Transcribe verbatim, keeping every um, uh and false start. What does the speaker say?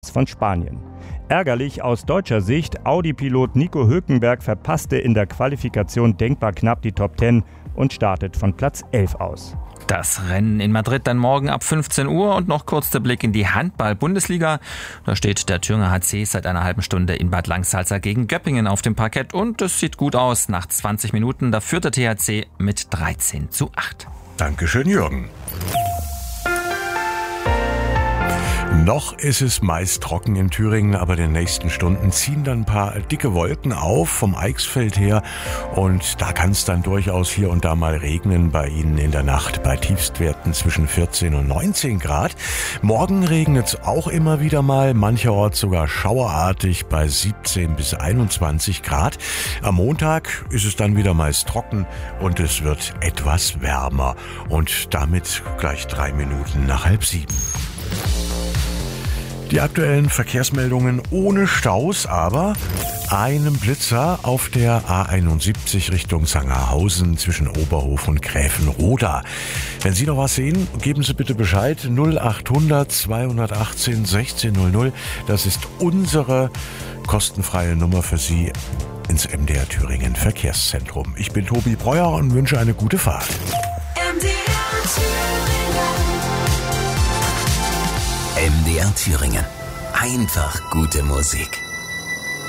von Spanien. Ärgerlich aus deutscher Sicht, Audi-Pilot Nico Hülkenberg verpasste in der Qualifikation denkbar knapp die Top zehn und startet von Platz elf aus. Das Rennen in Madrid dann morgen ab fünfzehn Uhr und noch kurz der Blick in die Handball-Bundesliga. Da steht der Thüringer H C seit einer halben Stunde in Bad Langsalza gegen Göppingen auf dem Parkett und es sieht gut aus. Nach zwanzig Minuten, da führt der T H C mit dreizehn zu acht. Dankeschön, Jürgen. Noch ist es meist trocken in Thüringen, aber in den nächsten Stunden ziehen dann ein paar dicke Wolken auf vom Eichsfeld her und da kann es dann durchaus hier und da mal regnen bei Ihnen in der Nacht bei Tiefstwerten zwischen vierzehn und neunzehn Grad. Morgen regnet es auch immer wieder mal, mancherorts sogar schauerartig bei siebzehn bis einundzwanzig Grad. Am Montag ist es dann wieder meist trocken und es wird etwas wärmer und damit gleich drei Minuten nach halb sieben. Die aktuellen Verkehrsmeldungen ohne Staus, aber einem Blitzer auf der A einundsiebzig Richtung Sangerhausen zwischen Oberhof und Gräfenroda. Wenn Sie noch was sehen, geben Sie bitte Bescheid. null achthundert zweihundertachtzehn sechzehn null null. Das ist unsere kostenfreie Nummer für Sie ins M D R Thüringen Verkehrszentrum. Ich bin Tobi Breuer und wünsche eine gute Fahrt. M D R Thüringen. M D R Thüringen. Einfach gute Musik.